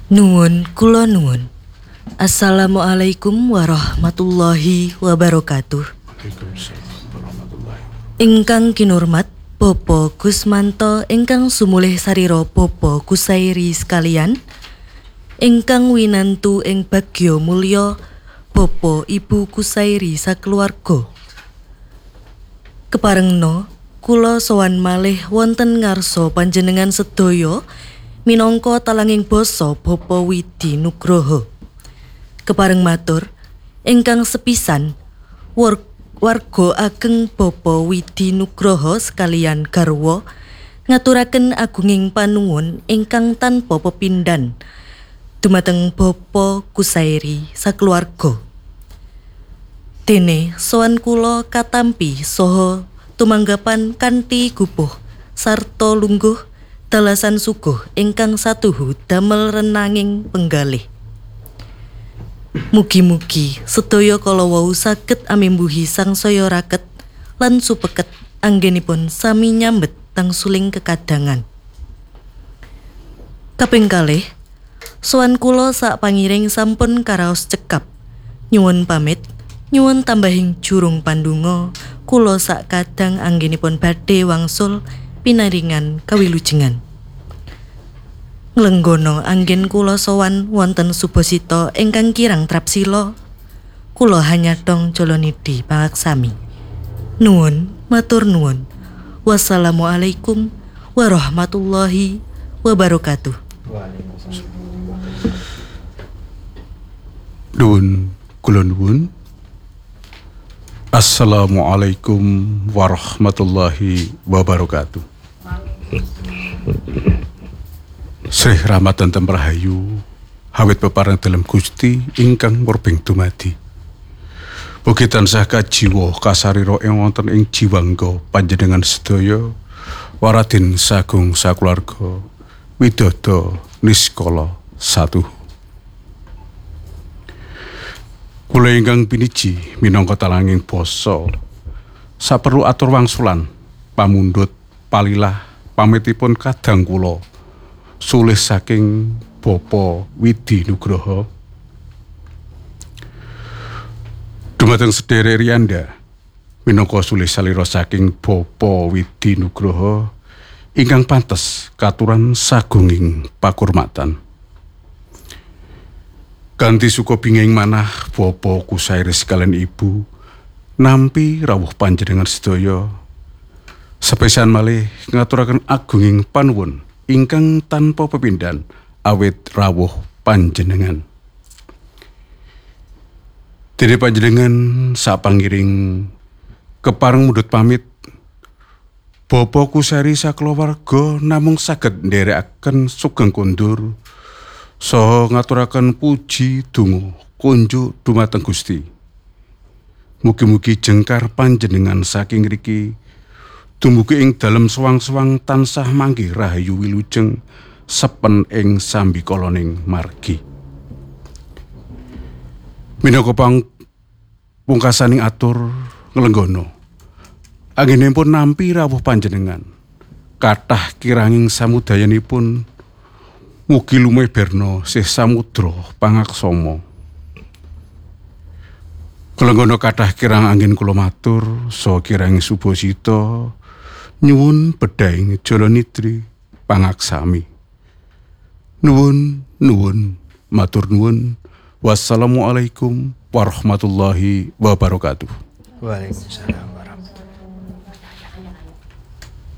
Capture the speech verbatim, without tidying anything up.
Nuwun kula nuwun. Assalamualaikum warahmatullahi wabarakatuh. Ingkang kinurmat Bapak Gusmanto ingkang sumulih sarira Bapak Kusairi sekalian, ingkang winantu ing bagya mulya Bapak Ibu Kusairi sakeluarga. Keparengna kula sowan malih wonten ngarsa panjenengan sedaya minangka talanging basa Bapa Widi Nugroho. Kepareng matur ingkang sepisan war, warga ageng Bapa Widi Nugroho sekalian garwa ngaturaken agunging panuwun ingkang tanpa pepindhan dumateng Bapa Kusairi sakeluarga. Dene sowan kula katampi saha tumanggapan kanthi gupuh sarta lungguh dalasan suguh ingkang satuhu damel renanging penggalih. Mugi-mugi sedaya kala wau saged amembuhi sangsaya raket lan supeket anggenipun sami nyambet tangsuling kekadangan. Kaping kalih, sowan kula sak pangiring sampun karaos cekap. Nyuwun pamit, nyuwun tambahing jurung pandonga kula sak kadang anggenipun badhe wangsul pinaringan kawilujengan. Nglenggono anggen kula sowan wonten Subasita ingkang kirang trapsila, kula hanyadong Jalanidi pangaksami. Nuwun, matur nuwun. Wassalamualaikum warahmatullahi wabarakatuh. Nuwun, kula nuwun. Assalamualaikum warahmatullahi wabarakatuh. Sri rahmat dan rahayu hawit peparang dalam Gusti ingkang murbeng dumadi. Mugi tansah kajiwa kasarira ing wonten ing jiwangga panjenengan sedaya waradin sagung sakeluarga widodha niskala satu. Kula ingkang piniji minangka talanging basa saperlu atur wangsulan pamundhut palilah pamitipun kadang kula sulih saking Bapa Widi Nugroho dumateng sedherek riyanda minangka sulih salira saking Bapa Widi Nugroho ingkang pantes katuran sagunging pakurmatan. Kanthi suka binging manah Bapa Kusairi sekalian Ibu nampi rawuh panjenengan sedaya sepisan malih ngaturaken agunging panuwun ingkang tanpa pepindhan awit rawuh panjenengan. Dene panjenengan sapangiring kepareng mundhut pamit Bapa Kusairi sakeluarga namung saged ndherekaken sugeng kondur saha ngaturaken puji donga kunjuk dumateng Gusti. Mugi-mugi jengkar panjenengan saking riki dumugi ing dalem suwang-suwang tansah manggih rahayu wilujeng sepen ing sambikalaning margi. Minangka pang pungkasaning atur nglenggono anggenipun nampi rawuh panjenengan kathah kiranging samudayanipun mugi lumeberna sih samudra pangaksama. Kelenggono kathah kirang angin kula matur saha kirang Subasita nyuwun bedhaing Jalanidri pangaksami. Nuwun, nuwun, matur nuwun. Wassalamualaikum warahmatullahi wabarakatuh. Waalaikumsalam warahmatullahi